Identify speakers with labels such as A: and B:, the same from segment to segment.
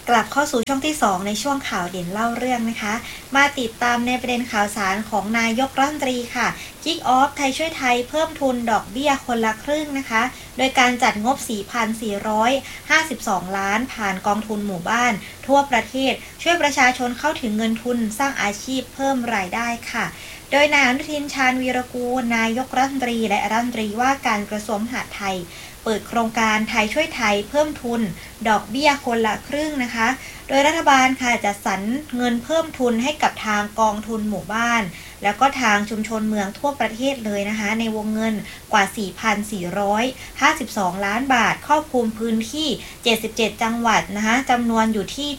A: กลับเข้าสู่ช่วงที่2ในช่วงข่าวเด่นเล่าเรื่องนะคะมาติดตามในประเด็นข่าวสารของนายกรัฐมนตรีค่ะคิกออฟไทยช่วยไทยเพิ่มทุนดอกเบี้ยคนละครึ่งนะคะโดยการจัดงบ 4,452 ล้านผ่านกองทุนหมู่บ้านทั่วประเทศช่วยประชาชนเข้าถึงเงินทุนสร้างอาชีพเพิ่มรายได้ค่ะโดยนายอนุทินชาญวีรกูลนายกรัฐมนตรีและรัฐมนตรีว่าการกระทรวงมหาดไทยเปิดโครงการไทยช่วยไทยเพิ่มทุนดอกเบี้ยคนละครึ่งนะคะโดยรัฐบาลค่ะจัดสรรเงินเพิ่มทุนให้กับทางกองทุนหมู่บ้านแล้วก็ทางชุมชนเมืองทั่วประเทศเลยนะคะในวงเงินกว่า 4,452 ล้านบาทครอบคลุมพื้นที่77จังหวัดนะคะจำนวนอยู่ที่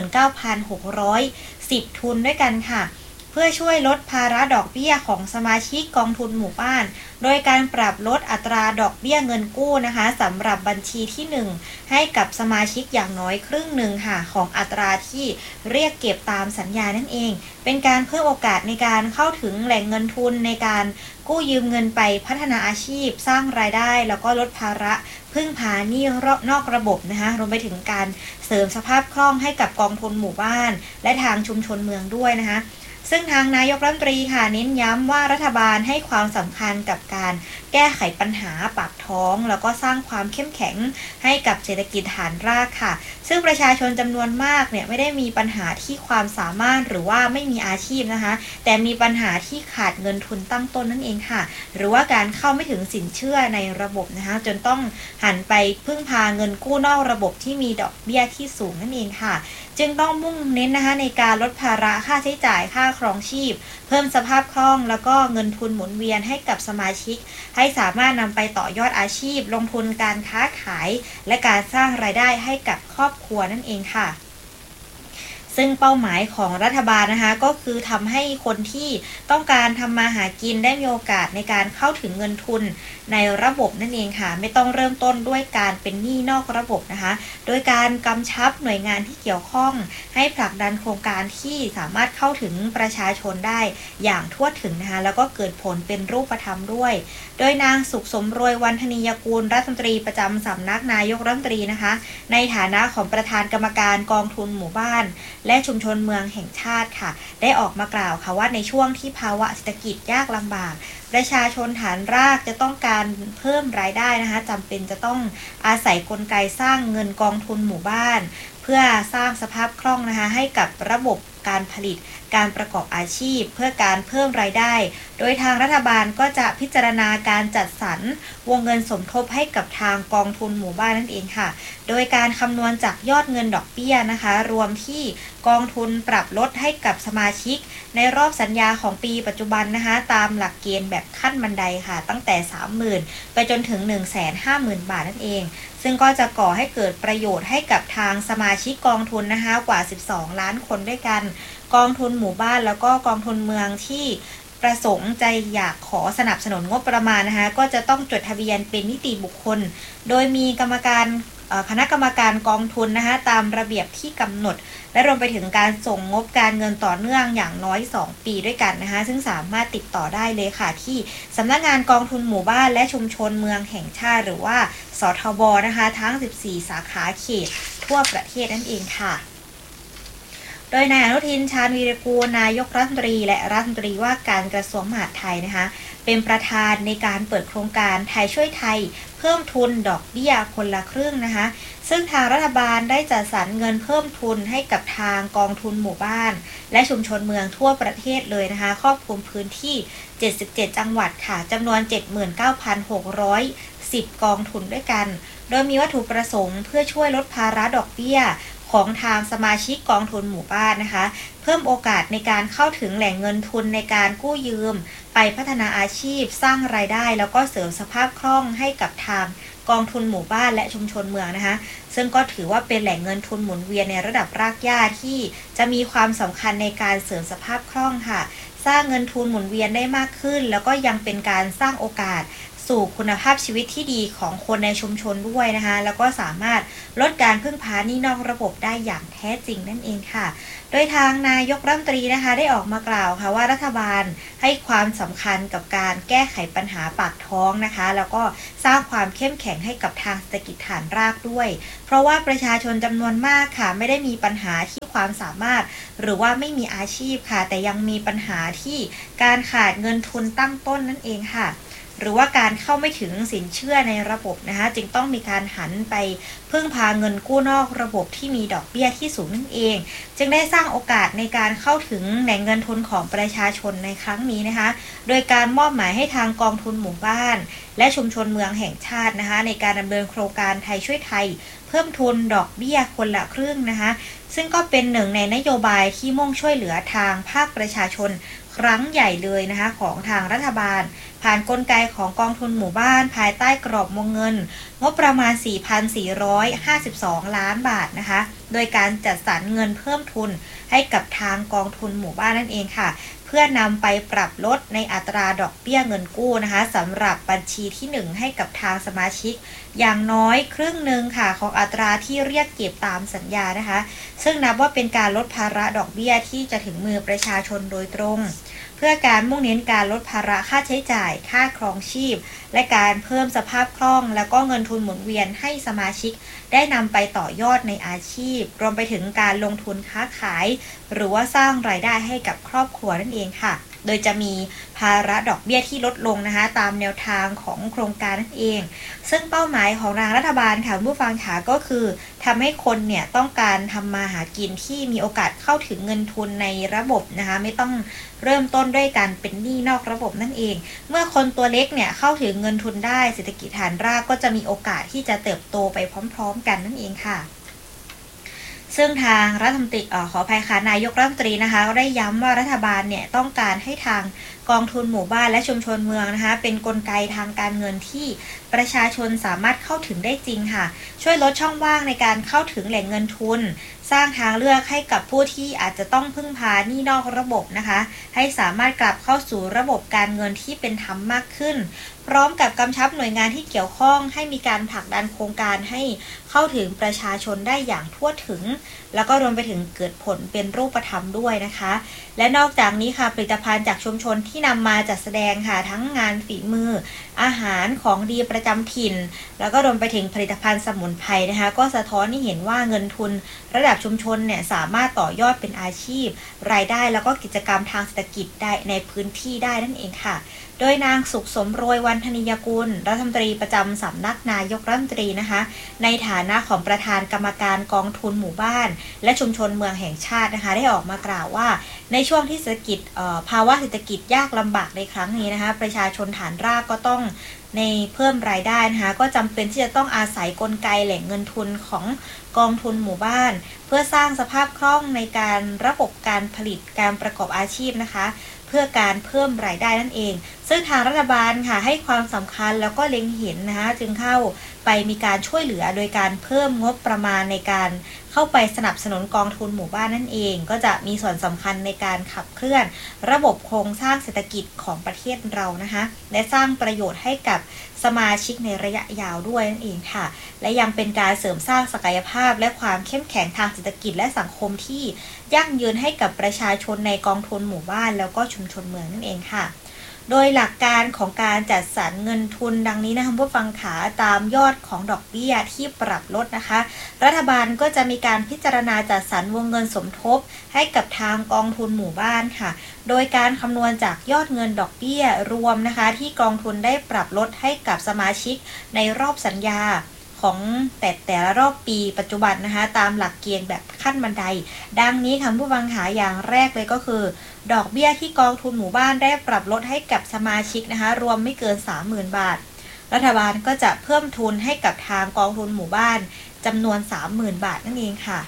A: 79,610 ทุนด้วยกันค่ะเพื่อช่วยลดภาระดอกเบี้ยของสมาชิกกองทุนหมู่บ้านโดยการปรับลดอัตราดอกเบี้ยเงินกู้นะคะสำหรับบัญชีที่1ให้กับสมาชิกอย่างน้อยครึ่งหนึ่งค่ะของอัตราที่เรียกเก็บตามสัญญานั่นเองเป็นการเพิ่มโอกาสในการเข้าถึงแหล่งเงินทุนในการกู้ยืมเงินไปพัฒนาอาชีพสร้างรายได้แล้วก็ลดภาระพึ่งพาหนี้นอกระบบนะคะรวมไปถึงการเสริมสภาพคล่องให้กับกองทุนหมู่บ้านและทางชุมชนเมืองด้วยนะคะซึ่งทางนายกรัฐมนตรีค่ะเน้นย้ำว่ารัฐบาลให้ความสำคัญกับการแก้ไขปัญหาปากท้องแล้วก็สร้างความเข้มแข็งให้กับเศรษฐกิจฐานรากค่ะซึ่งประชาชนจำนวนมากเนี่ยไม่ได้มีปัญหาที่ความสามารถหรือว่าไม่มีอาชีพนะคะแต่มีปัญหาที่ขาดเงินทุนตั้งต้นนั่นเองค่ะหรือว่าการเข้าไม่ถึงสินเชื่อในระบบนะคะจนต้องหันไปพึ่งพาเงินกู้นอกระบบที่มีดอกเบี้ยที่สูงนั่นเองค่ะจึงต้องมุ่งเน้นนะคะในการลดภาระค่าใช้จ่ายค่าครองชีพเพิ่มสภาพคล่องแล้วก็เงินทุนหมุนเวียนให้กับสมาชิกให้สามารถนำไปต่อยอดอาชีพลงทุนการค้าขายและการสร้างรายได้ให้กับครอบครัวนั่นเองค่ะซึ่งเป้าหมายของรัฐบาลนะคะก็คือทำให้คนที่ต้องการทำมาหากินได้มีโอกาสในการเข้าถึงเงินทุนในระบบนั่นเองค่ะไม่ต้องเริ่มต้นด้วยการเป็นหนี้นอกระบบนะคะโดยการกำชับหน่วยงานที่เกี่ยวข้องให้ผลักดันโครงการที่สามารถเข้าถึงประชาชนได้อย่างทั่วถึงนะคะแล้วก็เกิดผลเป็นรูปธรรมด้วยโดยนางสุขสมรวยวันธนียกูลรัฐมนตรีประจำสำนักนายกรัฐมนตรีนะคะในฐานะของประธานกรรมการกองทุนหมู่บ้านและชุมชนเมืองแห่งชาติค่ะได้ออกมากล่าวค่ะว่าในช่วงที่ภาวะเศรษฐกิจยากลำบากประชาชนฐานรากจะต้องการเพิ่มรายได้นะคะจำเป็นจะต้องอาศัยกลไกสร้างเงินกองทุนหมู่บ้านเพื่อสร้างสภาพคล่องนะคะให้กับระบบการผลิตการประกอบอาชีพเพื่อการเพิ่มรายได้โดยทางรัฐบาลก็จะพิจารณาการจัดสรรวงเงินสมทบให้กับทางกองทุนหมู่บ้านนั่นเองค่ะโดยการคำนวณจากยอดเงินดอกเบี้ยนะคะรวมที่กองทุนปรับลดให้กับสมาชิกในรอบสัญญาของปีปัจจุบันนะคะตามหลักเกณฑ์แบบขั้นบันไดค่ะตั้งแต่ 30,000 ไปจนถึง 150,000 บาทนั่นเองซึ่งก็จะก่อให้เกิดประโยชน์ให้กับทางสมาชิกกองทุนนะคะกว่า 12 ล้านคนด้วยกันกองทุนหมู่บ้านแล้วก็กองทุนเมืองที่ประสงค์ใจอยากขอสนับสนุนงบประมาณนะคะก็จะต้องจดทะเบียนเป็นนิติบุคคลโดยมีคณะกรรมการกองทุนนะคะตามระเบียบที่กำหนดและรวมไปถึงการส่งงบการเงินต่อเนื่องอย่างน้อย2ปีด้วยกันนะคะซึ่งสามารถติดต่อได้เลยค่ะที่สำนักงานกองทุนหมู่บ้านและชุมชนเมืองแห่งชาติหรือว่าสทบนะคะทั้ง14สาขาเขตทั่วประเทศนั่นเองค่ะโดยนายอนุทินชาญวีรกูลนายกรัฐมนตรีและรัฐมนตรีว่าการกระทรวงมหาดไทยนะคะเป็นประธานในการเปิดโครงการไทยช่วยไทยเพิ่มทุนดอกเบี้ยคนละครึ่งนะคะซึ่งทางรัฐบาลได้จัดสรรเงินเพิ่มทุนให้กับทางกองทุนหมู่บ้านและชุมชนเมืองทั่วประเทศเลยนะคะครอบคลุมพื้นที่77จังหวัดค่ะจำนวน 79,610 กองทุนด้วยกันโดยมีวัตถุประสงค์เพื่อช่วยลดภาระดอกเบี้ยของทางสมาชิกกองทุนหมู่บ้านนะคะเพิ่มโอกาสในการเข้าถึงแหล่งเงินทุนในการกู้ยืมไปพัฒนาอาชีพสร้างรายได้แล้วก็เสริมสภาพคล่องให้กับทางกองทุนหมู่บ้านและชุมชนเมืองนะคะซึ่งก็ถือว่าเป็นแหล่งเงินทุนหมุนเวียนในระดับรากหญ้าที่จะมีความสำคัญในการเสริมสภาพคล่องค่ะสร้างเงินทุนหมุนเวียนได้มากขึ้นแล้วก็ยังเป็นการสร้างโอกาสสู่คุณภาพชีวิตที่ดีของคนในชุมชนด้วยนะคะแล้วก็สามารถลดการพึ่งพาหนี้นอกระบบได้อย่างแท้จริงนั่นเองค่ะโดยทางนายกรัฐมนตรีนะคะได้ออกมากล่าวค่ะว่ารัฐบาลให้ความสำคัญกับการแก้ไขปัญหาปากท้องนะคะแล้วก็สร้างความเข้มแข็งให้กับทางเศรษฐกิจฐานรากด้วยเพราะว่าประชาชนจำนวนมากค่ะไม่ได้มีปัญหาที่ความสามารถหรือว่าไม่มีอาชีพค่ะแต่ยังมีปัญหาที่การขาดเงินทุนตั้งต้นนั่นเองค่ะหรือว่าการเข้าไม่ถึงสินเชื่อในระบบนะคะจึงต้องมีการหันไปพึ่งพาเงินกู้นอกระบบที่มีดอกเบี้ยที่สูงนั่นเองจึงได้สร้างโอกาสในการเข้าถึงแหล่งเงินทุนของประชาชนในครั้งนี้นะคะโดยการมอบหมายให้ทางกองทุนหมู่บ้านและชุมชนเมืองแห่งชาตินะคะในการดำเนินโครงการไทยช่วยไทยเพิ่มทุนดอกเบี้ยคนละครึ่งนะคะซึ่งก็เป็นหนึ่งในนโยบายที่มุ่งช่วยเหลือทางภาคประชาชนครั้งใหญ่เลยนะคะของทางรัฐบาลผ่านกลไกของกองทุนหมู่บ้านภายใต้กรอบวงเงินงบประมาณ 4,452 ล้านบาทนะคะโดยการจัดสรรเงินเพิ่มทุนให้กับทางกองทุนหมู่บ้านนั่นเองค่ะเพื่อนำไปปรับลดในอัตราดอกเบี้ยเงินกู้นะคะสำหรับบัญชีที่1ให้กับทางสมาชิกอย่างน้อยครึ่งหนึ่งค่ะของอัตราที่เรียกเก็บตามสัญญานะคะซึ่งนับว่าเป็นการลดภาระดอกเบี้ยที่จะถึงมือประชาชนโดยตรงเพื่อการมุ่งเน้นการลดภาระค่าใช้จ่ายค่าครองชีพและการเพิ่มสภาพคล่องแล้วก็เงินทุนหมุนเวียนให้สมาชิกได้นำไปต่อยอดในอาชีพรวมไปถึงการลงทุนค้าขายหรือว่าสร้างรายได้ให้กับครอบครัวนั่นเองค่ะโดยจะมีภาระดอกเบี้ยที่ลดลงนะคะตามแนวทางของโครงการนั่นเองซึ่งเป้าหมายของทางรัฐบาลค่ะผู้ฟังค่ะก็คือทำให้คนเนี่ยต้องการทำมาหากินที่มีโอกาสเข้าถึงเงินทุนในระบบนะคะไม่ต้องเริ่มต้นด้วยการเป็นหนี้นอกระบบนั่นเองเมื่อคนตัวเล็กเนี่ยเข้าถึงเงินทุนได้เศรษฐกิจฐานรากก็จะมีโอกาสที่จะเติบโตไปพร้อมๆกันนั่นเองค่ะซึ่งทางรัฐมนตรีขออภัยค่ะนายกรัฐมนตรีนะคะก็ได้ย้ำว่ารัฐบาลเนี่ยต้องการให้ทางกองทุนหมู่บ้านและชุมชนเมืองนะคะเป็นกลไกทางการเงินที่ประชาชนสามารถเข้าถึงได้จริงค่ะช่วยลดช่องว่างในการเข้าถึงแหล่งเงินทุนสร้างทางเลือกให้กับผู้ที่อาจจะต้องพึ่งพาหนี้นอกระบบนะคะให้สามารถกลับเข้าสู่ระบบการเงินที่เป็นธรรมมากขึ้นพร้อมกับกำชับหน่วยงานที่เกี่ยวข้องให้มีการผลักดันโครงการให้เข้าถึงประชาชนได้อย่างทั่วถึงแล้วก็รวมไปถึงเกิดผลเป็นรูปธรรมด้วยนะคะและนอกจากนี้ค่ะผลิตภัณฑ์จากชุมชนที่นำมาจัดแสดงค่ะทั้งงานฝีมืออาหารของดีประจำถิ่นแล้วก็รวมไปถึงผลิตภัณฑ์สมุนไพรนะคะก็สะท้อนให้เห็นว่าเงินทุนระดับชุมชนเนี่ยสามารถต่อยอดเป็นอาชีพรายได้แล้วก็กิจกรรมทางเศรษฐกิจได้ในพื้นที่ได้นั่นเองค่ะโดยนางสุขสมโรยวันธนิยกุลรัฐมนตรีประจำสำนักนายกรัฐมนตรีนะคะในฐานะของประธานกรรมการกองทุนหมู่บ้านและชุมชนเมืองแห่งชาตินะคะได้ออกมากล่าวว่าในช่วงที่เศรษฐกิจภาวะเศรษฐกิจยากลำบากในครั้งนี้นะคะประชาชนฐานรากก็ต้องในเพิ่มรายได้นะคะก็จำเป็นที่จะต้องอาศัยกลไกแหล่งเงินทุนของกองทุนหมู่บ้านเพื่อสร้างสภาพคล่องในการระบบการผลิตการประกอบอาชีพนะคะเพื่อการเพิ่มรายได้นั่นเองซึ่งทางรัฐบาลค่ะให้ความสำคัญแล้วก็เล็งเห็นนะคะจึงเข้าไปมีการช่วยเหลือโดยการเพิ่มงบประมาณในการเข้าไปสนับสนุนกองทุนหมู่บ้านนั่นเองก็จะมีส่วนสำคัญในการขับเคลื่อนระบบโครงสร้างเศรษฐกิจของประเทศเรานะคะและสร้างประโยชน์ให้กับสมาชิกในระยะยาวด้วยนั่นเองค่ะและยังเป็นการเสริมสร้างศักยภาพและความเข้มแข็งทางเศรษฐกิจและสังคมที่ยั่งยืนให้กับประชาชนในกองทุนหมู่บ้านแล้วก็ชุมชนเมืองนั่นเองค่ะโดยหลักการของการจัดสรรเงินทุนดังนี้นะคะผู้ฟังขาตามยอดของดอกเบี้ยที่ปรับลดนะคะรัฐบาลก็จะมีการพิจารณาจัดสรรวงเงินสมทบให้กับทางกองทุนหมู่บ้านค่ะโดยการคำนวณจากยอดเงินดอกเบี้ยรวมนะคะที่กองทุนได้ปรับลดให้กับสมาชิกในรอบสัญญาของแต่ละรอบปีปัจจุบันนะคะตามหลักเกณฑ์แบบขั้นบันไดดังนี้ค่ะผู้ฟังขาอย่างแรกเลยก็คือดอกเบี้ยที่กองทุนหมู่บ้านได้ปรับลดให้กับสมาชิกนะคะรวมไม่เกิน 30,000 บาทรัฐบาลก็จะเพิ่มทุนให้กับทางกองทุนหมู่บ้านจำนวน 30,000 บาทนั่นเองค่ะ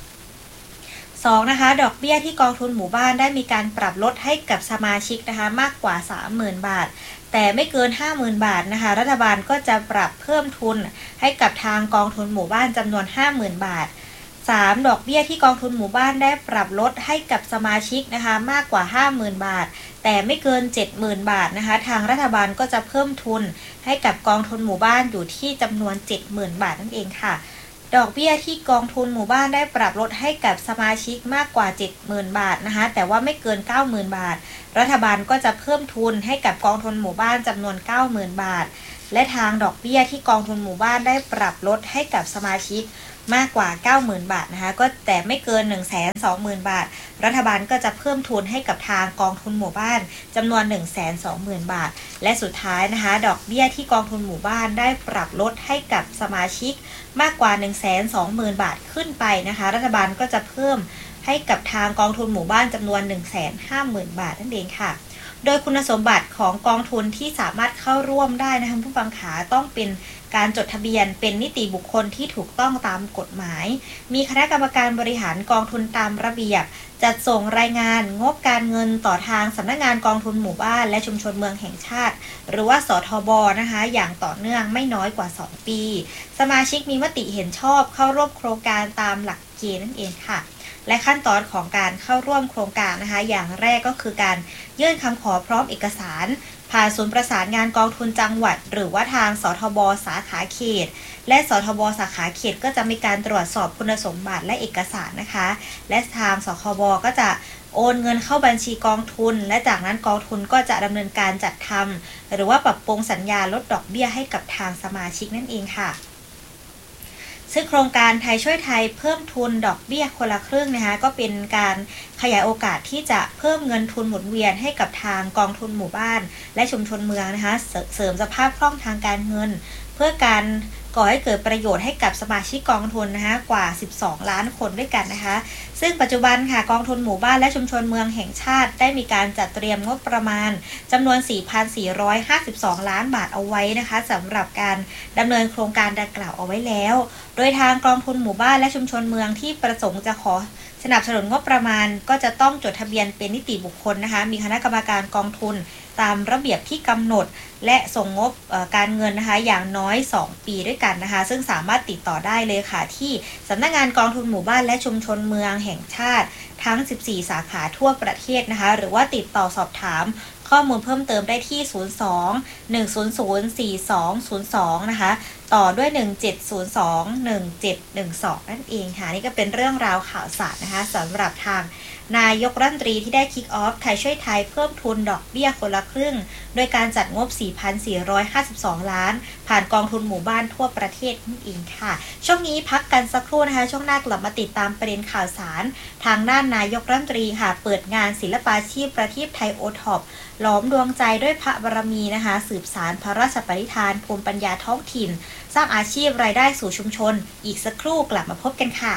A: 2นะคะดอกเบี้ยที่กองทุนหมู่บ้านได้มีการปรับลดให้กับสมาชิกนะคะมากกว่า 30,000 บาทแต่ไม่เกิน 50,000 บาทนะคะรัฐบาลก็จะปรับเพิ่มทุนให้กับทางกองทุนหมู่บ้านจำนวน 50,000 บาท 3. ดอกเบี้ยที่กองทุนหมู่บ้านได้ปรับลดให้กับสมาชิกนะคะมากกว่า 50,000 บาทแต่ไม่เกิน 70,000 บาทนะคะทางรัฐบาลก็จะเพิ่มทุนให้กับกองทุนหมู่บ้านอยู่ที่จำนวน 70,000 บาทนั่นเองค่ะดอกเบี้ยที่กองทุนหมู่บ้านได้ปรับลดให้กับสมาชิกมากกว่า 70,000 บาทนะคะแต่ว่าไม่เกิน 90,000 บาทรัฐบาลก็จะเพิ่มทุนให้กับกองทุนหมู่บ้านจำนวน 90,000 บาทและทางดอกเบี้ยที่กองทุนหมู่บ้านได้ปรับลดให้กับสมาชิกมากกว่า 90,000 บาทนะคะก็แต่ไม่เกิน 120,000 บาทรัฐบาลก็จะเพิ่มทุนให้กับทางกองทุนหมู่บ้านจำนวน 120,000 บาทและสุดท้ายนะคะดอกเบี้ยที่กองทุนหมู่บ้านได้ปรับลดให้กับสมาชิกมากกว่า 120,000 บาทขึ้นไปนะคะรัฐบาลก็จะเพิ่มให้กับทางกองทุนหมู่บ้านจำนวน 150,000 บาทนั่นเองค่ะโดยคุณสมบัติของกองทุนที่สามารถเข้าร่วมได้นะคะผู้ฟังขาต้องเป็นการจดทะเบียนเป็นนิติบุคคลที่ถูกต้องตามกฎหมายมีคณะกรรมการบริหารกองทุนตามระเบียบจัดส่งรายงานงบการเงินต่อทางสำนักงานกองทุนหมู่บ้านและชุมชนเมืองแห่งชาติหรือว่าสทบนะคะอย่างต่อเนื่องไม่น้อยกว่า2ปีสมาชิกมีมติเห็นชอบเข้าร่วมโครงการตามหลักเกณฑ์นั่นเองค่ะและขั้นตอนของการเข้าร่วมโครงการนะคะอย่างแรกก็คือการยื่นคำขอพร้อมเอกสารผ่านศูนย์ประสานงานกองทุนจังหวัดหรือว่าทางสทบสาขาเขตและสทบสาขาเขตก็จะมีการตรวจสอบคุณสมบัติและเอกสารนะคะและทางสคบก็จะโอนเงินเข้าบัญชีกองทุนและจากนั้นกองทุนก็จะดำเนินการจัดทำหรือว่าปรับปรุงสัญญาลดดอกเบี้ยให้กับทางสมาชิกนั่นเองค่ะซึ่งโครงการไทยช่วยไทยเพิ่มทุนดอกเบี้ยคนละครึ่งนะคะก็เป็นการขยายโอกาสที่จะเพิ่มเงินทุนหมุนเวียนให้กับทางกองทุนหมู่บ้านและชุมชนเมืองนะคะเสริมสภาพคล่องทางการเงินเพื่อการก่อให้เกิดประโยชน์ให้กับสมาชิกกองทุนนะคะกว่า12ล้านคนด้วยกันนะคะซึ่งปัจจุบันค่ะกองทุนหมู่บ้านและชุมชนเมืองแห่งชาติได้มีการจัดเตรียมงบประมาณจำนวน 4,452 ล้านบาทเอาไว้นะคะสำหรับการดำเนินโครงการดังกล่าวเอาไว้แล้วโดยทางกองทุนหมู่บ้านและชุมชนเมืองที่ประสงค์จะขอสนับสนุนงบประมาณก็จะต้องจดทะเบียนเป็นนิติบุคคลนะคะมีคณะกรรมการกองทุนตามระเบียบที่กำหนดและส่งงบการเงินนะคะอย่างน้อย2ปีด้วยกันนะคะซึ่งสามารถติดต่อได้เลยค่ะที่สำนักงานกองทุนหมู่บ้านและชุมชนเมืองแห่งชาติทั้ง14สาขาทั่วประเทศนะคะหรือว่าติดต่อสอบถามข้อมูลเพิ่มเติมได้ที่02-100-4202นะคะต่อด้วย1702-1712นั่นเองค่ะนี่ก็เป็นเรื่องราวข่าวสารนะคะสำหรับทางนายกรัฐมนตรีที่ได้คิกออฟไทยช่วยไทยเพิ่มทุนดอกเบี้ยคนละครึ่งโดยการจัดงบ 4,452 ล้านผ่านกองทุนหมู่บ้านทั่วประเทศนั่นเองค่ะช่วงนี้พักกันสักครู่นะคะช่วงหน้ากลับมาติดตามประเด็นข่าวสารทางด้านนายกรัฐมนตรีค่ะเปิดงานศิลปาชีพประทีปไทยโอท็อปหลอมดวงใจด้วยพระบารมีนะคะสืบสานพระราชปณิธานภูมิปัญญาท้องถิ่นสร้างอาชีพรายได้สู่ชุมชนอีกสักครู่กลับมาพบกันค่ะ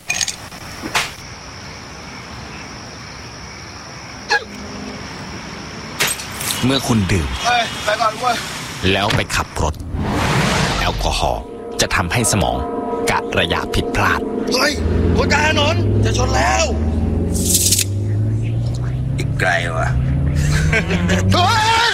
B: เมื่อคุณดื่ม
C: ไปก่อนเว้ย
B: แล้วไปขับรถแอลกอฮอล์จะทำให้สมองกะระยะผิดพลาด
C: เฮ้ยคนกลางถนนจะชนแล้วอีกไกลวะเฮ้ย